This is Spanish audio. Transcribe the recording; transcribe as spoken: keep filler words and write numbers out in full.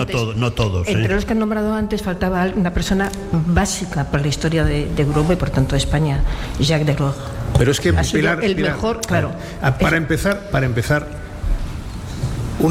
no, todo, no todos. Entre ¿eh? los que han nombrado antes faltaba una persona básica para la historia de, de Europa y por tanto de España, Jacques Delors. Pero es que ha sido Pilar, el Pilar, mejor, claro. Para empezar, para empezar